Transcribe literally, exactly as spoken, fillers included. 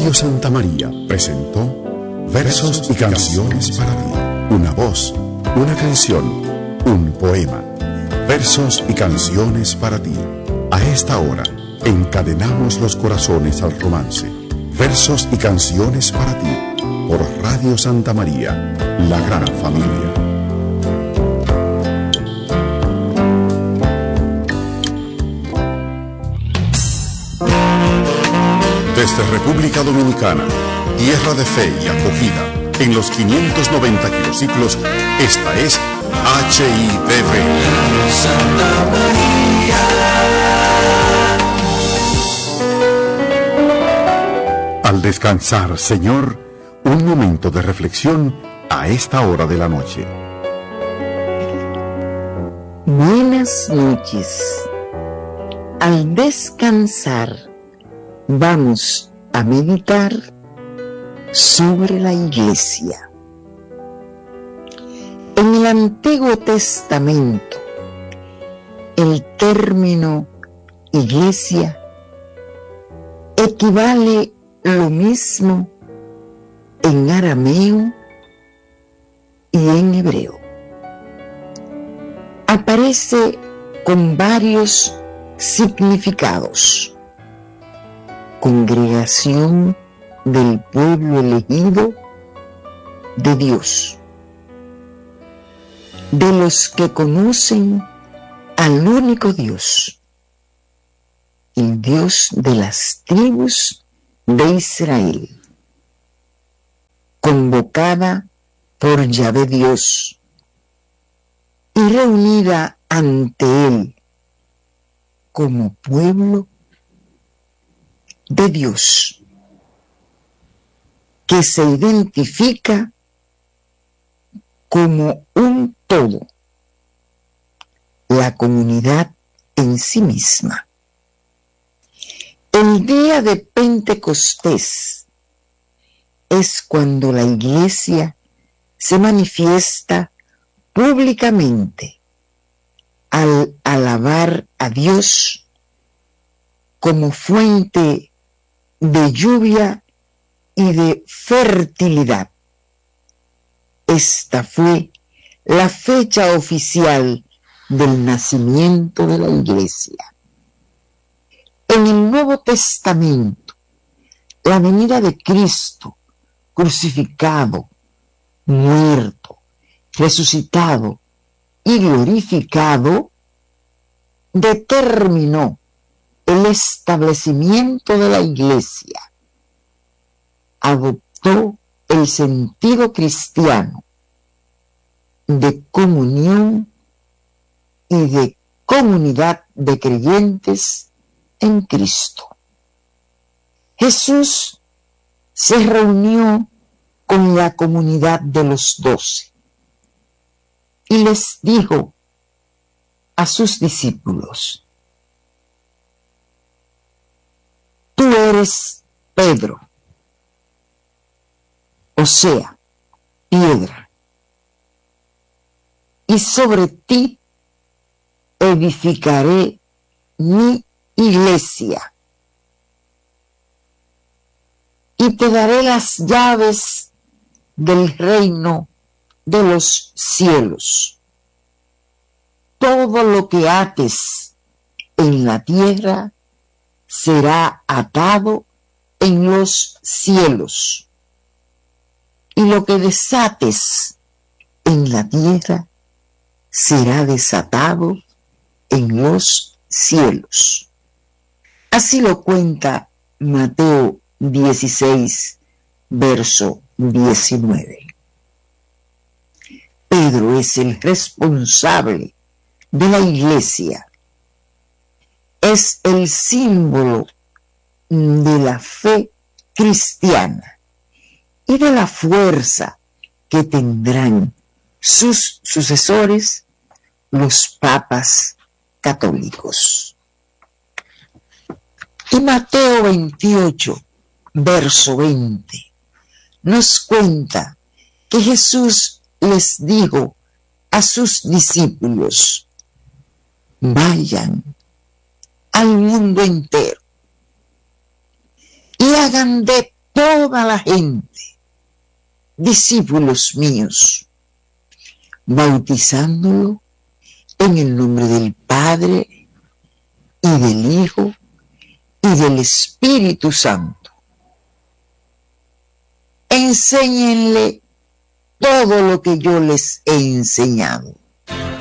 Radio Santa María presentó Versos y Canciones para ti. Una voz, una canción, un poema. Versos y canciones para ti. A esta hora, encadenamos los corazones al romance. Versos y canciones para ti. Por Radio Santa María, la gran familia. Desde República Dominicana, tierra de fe y acogida, en los quinientos noventa kilociclos, esta es H I D V. Santa María. Al descansar, Señor, un momento de reflexión a esta hora de la noche. Buenas noches. Al descansar, vamos a meditar sobre la Iglesia. En el Antiguo Testamento, el término Iglesia equivale lo mismo en arameo y en hebreo. Aparece con varios significados: congregación del pueblo elegido de Dios, de los que conocen al único Dios, el Dios de las tribus de Israel, convocada por Yahvé Dios y reunida ante Él como pueblo de Dios, que se identifica como un todo, la comunidad en sí misma. El día de Pentecostés es cuando la Iglesia se manifiesta públicamente al alabar a Dios como fuente de lluvia y de fertilidad. Esta fue la fecha oficial del nacimiento de la Iglesia. En el Nuevo Testamento, la venida de Cristo, crucificado, muerto, resucitado y glorificado, determinó el establecimiento de la Iglesia. Adoptó el sentido cristiano de comunión y de comunidad de creyentes en Cristo. Jesús se reunió con la comunidad de los doce y les dijo a sus discípulos: tú eres Pedro, o sea, piedra, y sobre ti edificaré mi iglesia, y te daré las llaves del reino de los cielos. Todo lo que ates en la tierra será atado en los cielos, y lo que desates en la tierra será desatado en los cielos. Así lo cuenta Mateo dieciséis, verso diecinueve. Pedro es el responsable de la Iglesia. Es el símbolo de la fe cristiana y de la fuerza que tendrán sus sucesores, los papas católicos. Y Mateo veintiocho, verso veinte, nos cuenta que Jesús les dijo a sus discípulos: vayan al mundo entero y hagan de toda la gente, discípulos míos, bautizándolo en el nombre del Padre y del Hijo y del Espíritu Santo. Enséñenle todo lo que yo les he enseñado.